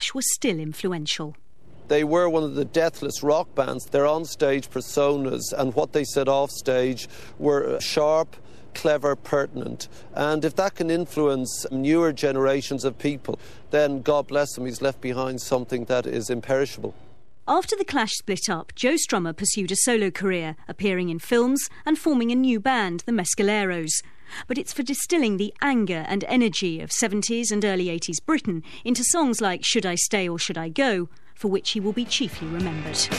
Clash were still influential. They were one of the deathless rock bands. Their on-stage personas and what they said off-stage were sharp, clever, pertinent. And if that can influence newer generations of people, then God bless him, he's left behind something that is imperishable. After the Clash split up, Joe Strummer pursued a solo career, appearing in films and forming a new band, the Mescaleros. But it's for distilling the anger and energy of 70s and early 80s Britain into songs like Should I Stay or Should I Go, for which he will be chiefly remembered.